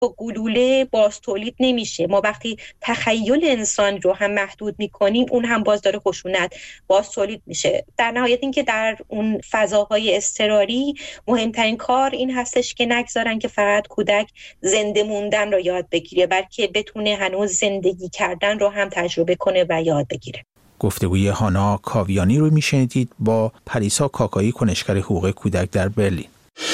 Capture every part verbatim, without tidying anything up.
با گلوله باز تولید نمیشه. ما وقتی تخیل انسان رو هم محدود میکنیم، اون هم باز داره خشونت باز تولید میشه. در نهایت اینکه در اون فضاهای اضطراری مهمترین کار این هستش که نگذارن که فقط کودک زنده موندن رو یاد بگیره، بلکه بتونه هنوز زندگی کردن رو هم تجربه کنه و یاد بگیره. گفتگوی هانا کاویانی رو میشنیدید با پریسا کاکایی، کنشگر حقوق کودک در برلین.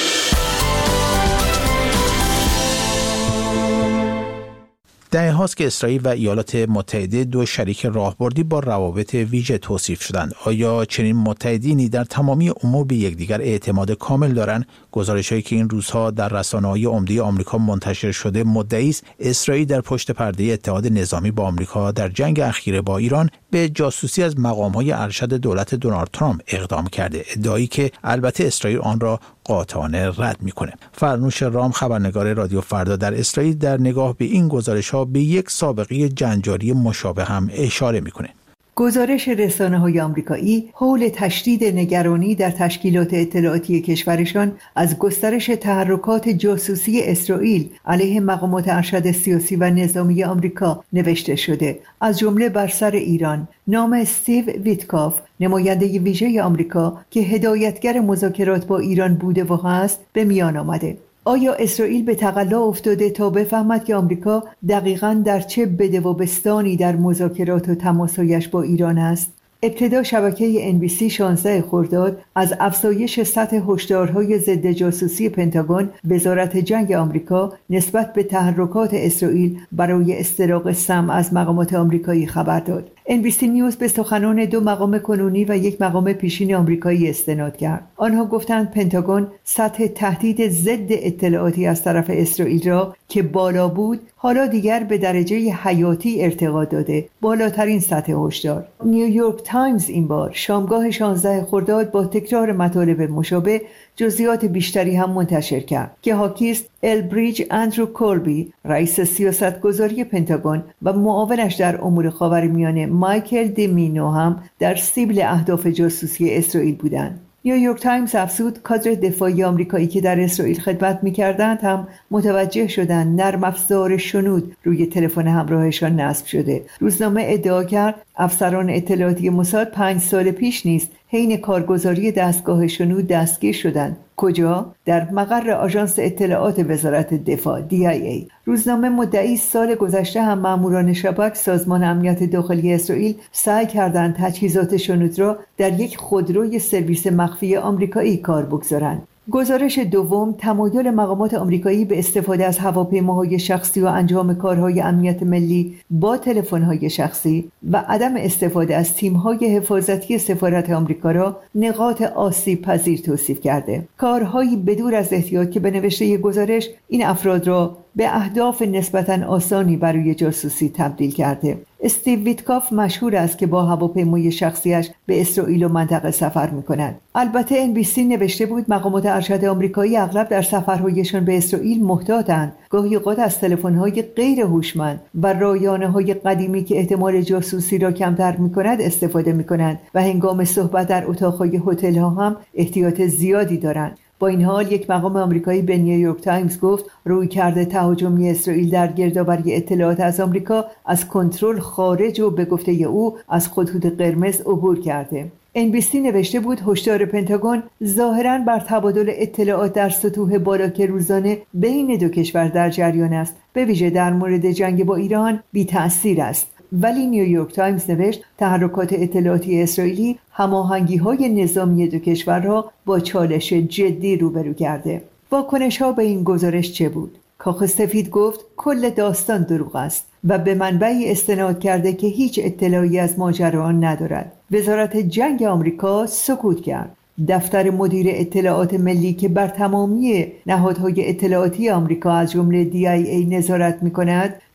دهه هاست که اسرائیل و ایالات متحده دو شریک راهبردی با روابط ویژه توصیف شدند. آیا چنین متحدینی در تمامی امور به یکدیگر اعتماد کامل دارند؟ گزارش‌هایی که این روزها در رسانه‌های عمده آمریکا منتشر شده مدعی است اسرائیل در پشت پرده اتحاد نظامی با آمریکا در جنگ اخیر با ایران به جاسوسی از مقام‌های ارشد دولت دونالد ترامپ اقدام کرده، ادعایی که البته اسرائیل آن را قاطعانه رد می‌کنه. فرنوش رام، خبرنگار رادیو فردا در اسرائیل، در نگاه به این گزارش‌ها به یک سابقه جنجالی مشابه هم اشاره می‌کنه. گزارش رسانه‌های آمریکایی حول تشدید نگرانی در تشکیلات اطلاعاتی کشورشان از گسترش تحرکات جاسوسی اسرائیل علیه مقامات ارشد سیاسی و نظامی آمریکا نوشته شده، از جمله بر سر ایران. نام استیو ویتکاف، نماینده ویژه آمریکا که هدایتگر مذاکرات با ایران بوده و هست، به میان آمده. آیا اسرائیل به تقلا افتاده تا بفهمد که آمریکا دقیقاً در چه بده و بستانی در مذاکرات و تماسهایش با ایران است؟ ابتدا شبکه ان بی سی شانزده خرداد از افزایش سطح هشدارهای ضد جاسوسی پنتاگون، وزارت جنگ آمریکا، نسبت به تحرکات اسرائیل برای استراق سم از مقامات آمریکایی خبر داد. ان بی سی نیوز به سخنان دو مقام کنونی و یک مقام پیشین آمریکایی استناد کرد. آنها گفتند پنتاگون سطح تهدید ضد اطلاعاتی از طرف اسرائیل را که بالا بود، حالا دیگر به درجه حیاتی ارتقا داده، بالاترین سطح هشدار. نیویورک تایمز این بار شامگاه شانزده خرداد با تکرار مطالب مشابه جزئیات بیشتری هم منتشر کرد که حاکیست البریج اندرو کولبی، رئیس سیاستگذاری پنتاگون، و معاونش در امور خاورمیانه مایکل دیمینو هم در سیبل اهداف جاسوسی اسرائیل بودند. نیویورک تایمز افزود کادر دفاعی آمریکایی که در اسرائیل خدمت می‌کردند هم متوجه شدند نرم افزار شنود روی تلفن همراهشان نصب شده. روزنامه ادعا کرد افسران اطلاعاتی موساد پنج سال پیش نیست حین کارگزاری دستگاه شنود دستگیر شدند. کجا؟ در مقر آژانس اطلاعات وزارت دفاع دی آی ای. روزنامه مدعی سال گذشته هم ماموران شباک سازمان امنیت داخلی اسرائیل سعی کردند تجهیزات شنود را در یک خودروی سرویس مخفی آمریکایی کار بگذارند. گزارش دوم تمایل مقامات آمریکایی به استفاده از هواپیماهای شخصی و انجام کارهای امنیت ملی با تلفن‌های شخصی و عدم استفاده از تیم‌های حفاظتی سفارت آمریکا را نقاط آسیب پذیر توصیف کرده. کارهایی بدور از احتیاط که به نوشته گزارش این افراد را به اهداف نسبتاً آسانی برای جاسوسی تبدیل کرده. استیو ویتکاف مشهور است که با هواپیمای شخصیش به اسرائیل و منطقه سفر می‌کند. البته ان بی سی نوشته بود مقامات ارشد آمریکایی اغلب در سفرهایشان به اسرائیل محتاطند. گاهی اوقات از تلفن‌های غیر هوشمند و رایانه‌های قدیمی که احتمال جاسوسی را کمتر می‌کند استفاده می‌کنند و هنگام صحبت در اتاق‌های هتل‌ها هم احتیاط زیادی دارند. با این حال یک مقام آمریکایی به نیویورک تایمز گفت رویکرد تهاجمی اسرائیل در گردآوری اطلاعات از آمریکا از کنترل خارج و به گفته او از خطوط قرمز عبور کرده. ان بی سی نوشته بود هشدار پنتاگون ظاهراً بر تبادل اطلاعات در سطوح بالا که روزانه بین دو کشور در جریان است، به ویژه در مورد جنگ با ایران، بی تأثیر است. ولی نیویورک تایمز نوشت تحرکات اطلاعاتی اسرائیلی هماهنگی‌های نظامی دو کشور را با چالش جدی روبرو کرده. واکنش‌ها به این گزارش چه بود؟ کاخ سفید گفت کل داستان دروغ است و به منبعی استناد کرده که هیچ اطلاعی از ماجرا ندارد. وزارت جنگ آمریکا سکوت کرد. دفتر مدیر اطلاعات ملی که بر تمامی نهادهای اطلاعاتی آمریکا از جمله دی آی ای نظارت می‌کند،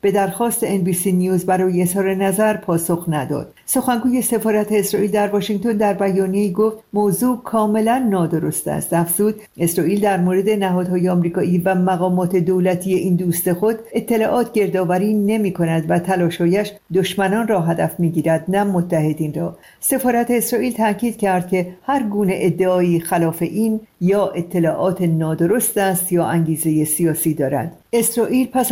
به درخواست ان بی سی نیوز برای اظهار نظر پاسخ نداد. سخنگوی سفارت اسرائیل در واشنگتن در بیانیه‌ای گفت موضوع کاملا نادرست است. افزود اسرائیل در مورد نهادهای آمریکایی و مقامات دولتی این دوست خود اطلاعات گردآوری نمی‌کند و تلاش‌هایش دشمنان را هدف می‌گیرد نه متحدین را. سفارت اسرائیل تاکید کرد که هر گونه ادعایی خلاف این یا اطلاعات نادرست است یا انگیزه سیاسی دارد. اسرائیل پس